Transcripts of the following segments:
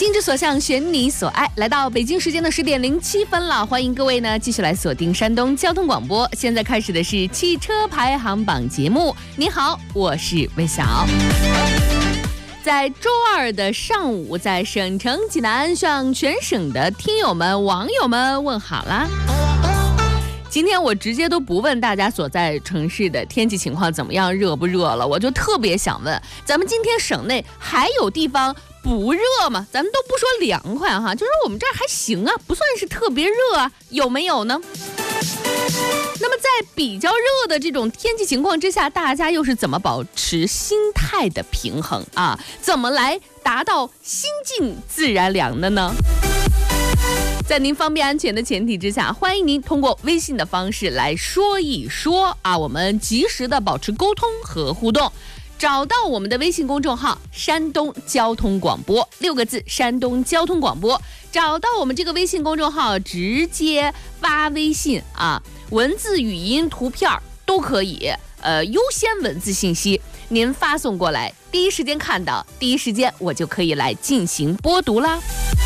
心之所向，选你所爱。来到北京时间的10点07分了，欢迎各位呢继续来锁定山东交通广播。现在开始的是汽车排行榜节目。你好，我是魏晓。在周二的上午，在省城济南向全省的听友们、网友们问好啦。今天我直接都不问大家所在城市的天气情况怎么样，热不热了，我就特别想问，咱们今天省内还有地方不热吗？咱们都不说凉快哈，就是我们这儿还行啊，不算是特别热啊，有没有呢？那么在比较热的这种天气情况之下，大家又是怎么保持心态的平衡啊？怎么来达到心静自然凉的呢？在您方便安全的前提之下，欢迎您通过微信的方式来说一说啊，我们及时的保持沟通和互动。找到我们的微信公众号山东交通广播，6个字，山东交通广播。找到我们这个微信公众号，直接发微信啊，文字、语音、图片都可以，优先文字信息您发送过来，第一时间看到，第一时间我就可以来进行播读啦。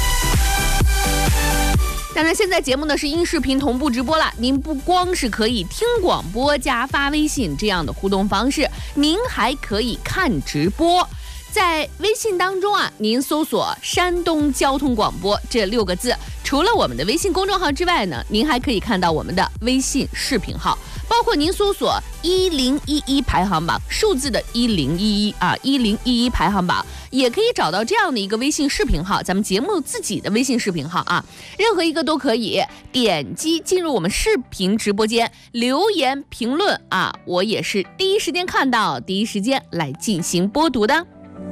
当然现在节目呢是音视频同步直播了，您不光是可以听广播加发微信这样的互动方式，您还可以看直播。在微信当中啊，您搜索山东交通广播这6个字，除了我们的微信公众号之外呢，您还可以看到我们的微信视频号，包括您搜索1011排行榜，数字的1011啊，1011排行榜，也可以找到这样的一个微信视频号，咱们节目自己的微信视频号啊，任何一个都可以点击进入我们视频直播间留言评论啊，我也是第一时间看到，第一时间来进行播读的。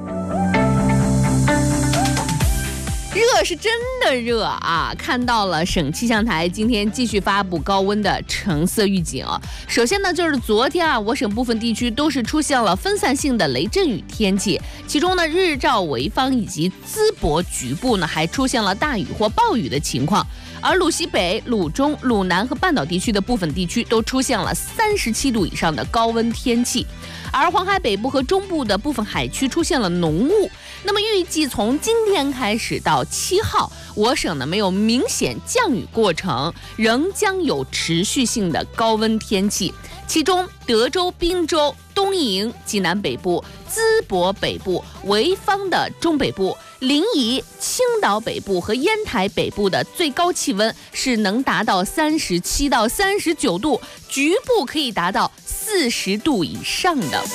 热是真的热啊！看到了省气象台今天继续发布高温的橙色预警。首先呢，就是昨天啊，我省部分地区都是出现了分散性的雷阵雨天气，其中呢，日照潍坊以及淄博局部呢还出现了大雨或暴雨的情况。而鲁西北、鲁中、鲁南和半岛地区的部分地区都出现了37度以上的高温天气，而黄海北部和中部的部分海区出现了浓雾。那么预计从今天开始到7号，我省呢没有明显降雨过程，仍将有持续性的高温天气。其中德州、滨州、东营、济南北部、淄博北部、潍坊的中北部、临沂、青岛北部和烟台北部的最高气温是能达到37到39度，局部可以达到40度以上的。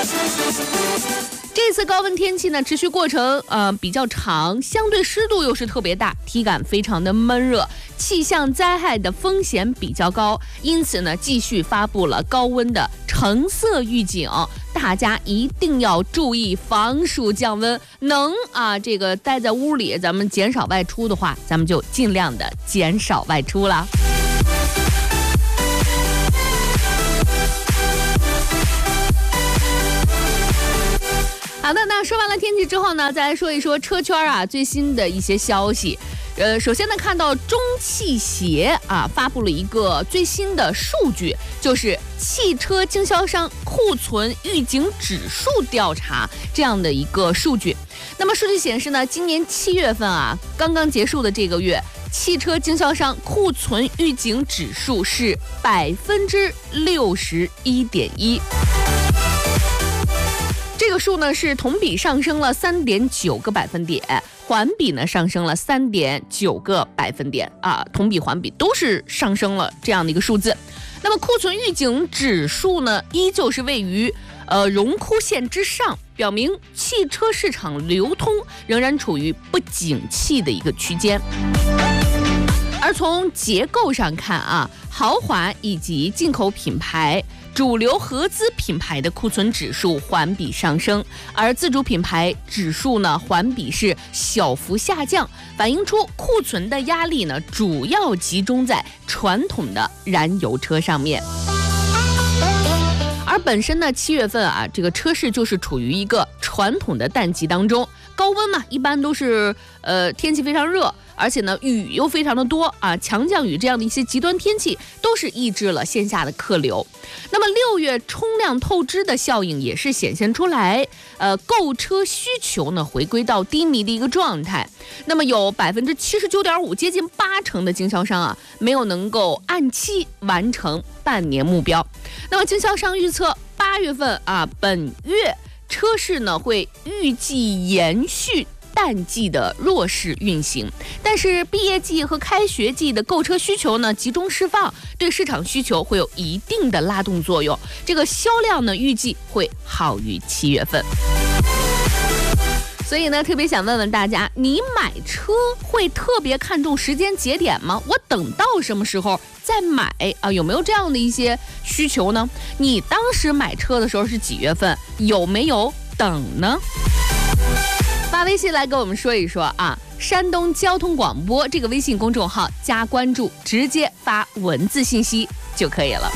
这次高温天气呢，持续过程比较长，相对湿度又是特别大，体感非常的闷热，气象灾害的风险比较高，因此呢，继续发布了高温的橙色预警，大家一定要注意防暑降温。能这个待在屋里，咱们减少外出的话，咱们就尽量的减少外出了。好的，那说完了天气之后呢，再来说一说车圈啊最新的一些消息。首先呢，看到中汽协发布了一个最新的数据，就是汽车经销商库存预警指数调查这样的一个数据。那么数据显示呢，今年7月份刚刚结束的这个月，汽车经销商库存预警指数是61.1%。这个数呢是同比上升了3.9个百分点，环比呢上升了3.9个百分点同比环比都是上升了这样的一个数字。那么库存预警指数呢依旧是位于荣枯线之上，表明汽车市场流通仍然处于不景气的一个区间。而从结构上看豪华以及进口品牌、主流合资品牌的库存指数环比上升，而自主品牌指数呢环比是小幅下降，反映出库存的压力呢主要集中在传统的燃油车上面。而本身呢7月份这个车市就是处于一个传统的淡季当中， 高温嘛，一般都是天气非常热，而且呢雨又非常的多啊，强降雨这样的一些极端天气都是抑制了线下的客流。那么6月冲量透支的效应也是显现出来，购车需求呢回归到低迷的一个状态。那么有79.5%，接近80%的经销商啊没有能够按期完成半年目标。那么经销商预测8月份啊，本月车市呢会预计延续淡季的弱势运行，但是毕业季和开学季的购车需求呢集中释放，对市场需求会有一定的拉动作用。这个销量呢预计会好于7月份。所以呢，特别想问问大家，你买车会特别看重时间节点吗？我等到什么时候再买啊？有没有这样的一些需求呢？你当时买车的时候是几月份？有没有等呢？发微信来跟我们说一说啊，山东交通广播这个微信公众号加关注，直接发文字信息就可以了。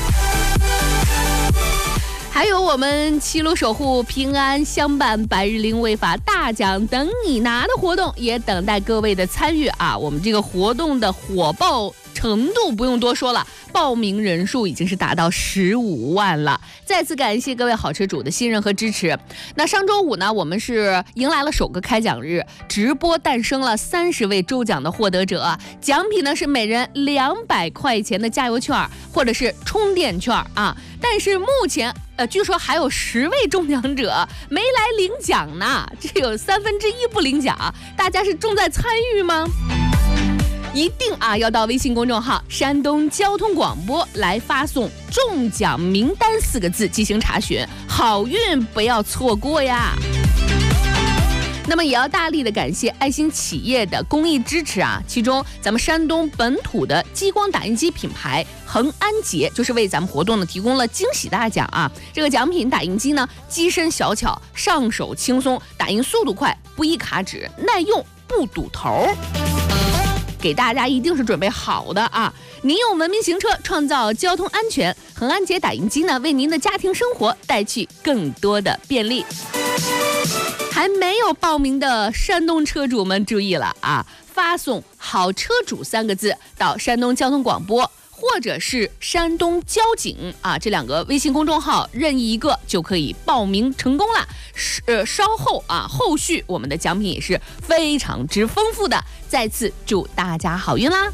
还有我们齐鲁守护平安相伴百日零违法大奖等你拿的活动，也等待各位的参与啊！我们这个活动的火爆程度不用多说了，报名人数已经是达到15万了。再次感谢各位好车主的信任和支持。那上周五呢，我们是迎来了首个开奖日，直播诞生了30位周奖的获得者，奖品呢是每人200块钱的加油券或者是充电券啊。但是目前据说还有10位中奖者没来领奖呢，这有1/3不领奖，大家是重在参与吗？一定啊要到微信公众号山东交通广播来发送中奖名单4个字进行查询，好运不要错过呀。那么也要大力的感谢爱心企业的公益支持啊，其中咱们山东本土的激光打印机品牌恒安捷就是为咱们活动呢提供了惊喜大奖啊。这个奖品打印机呢机身小巧，上手轻松，打印速度快，不易卡纸，耐用不堵头，给大家一定是准备好的啊！您用文明行车创造交通安全，恒安捷打印机呢为您的家庭生活带去更多的便利。还没有报名的山东车主们注意了啊！发送好车主3个字到山东交通广播或者是山东交警啊，这2个微信公众号任意一个就可以报名成功了。稍后啊，后续我们的奖品也是非常之丰富的。再次祝大家好运啦！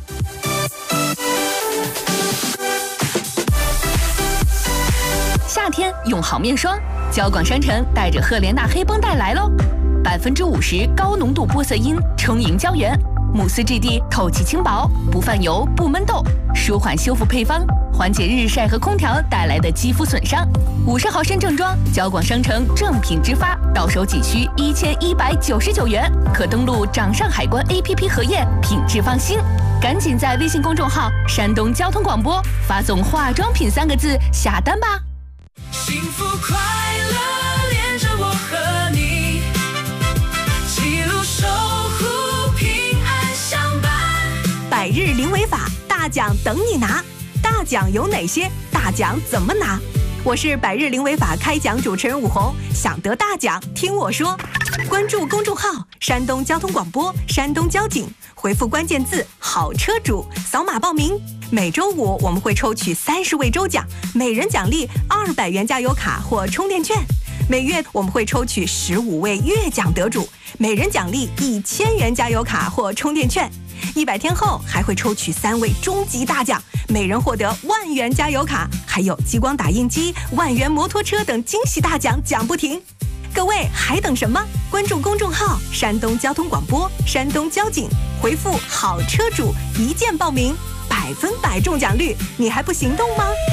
夏天用好面霜，交广商城带着赫莲娜黑绷带来喽，50%高浓度玻色因充盈胶原，慕斯质地透气轻薄，不泛油不闷痘，舒缓修复配方，缓解日晒和空调带来的肌肤损伤。50毫升正装，交广商城正品直发，到手仅需1199元，可登录掌上海关 APP 核验，品质放心。赶紧在微信公众号山东交通广播发送化妆品3个字下单吧。 幸福快乐连着我和你，记录守护平安相伴， 百日零违法大奖等你拿。大奖有哪些？大奖怎么拿？我是百日零违法开奖主持人武红，想得大奖听我说。关注公众号山东交通广播山东交警，回复关键字好车主，扫码报名。每周五我们会抽取30位周奖，每人奖励200元加油卡或充电券。每月我们会抽取15位月奖得主，每人奖励1000元加油卡或充电券。100天后还会抽取3位终极大奖，每人获得10000元加油卡，还有激光打印机、10000元摩托车等惊喜大奖奖不停。各位还等什么？关注公众号山东交通广播山东交警，回复好车主一键报名，100%中奖率，你还不行动吗？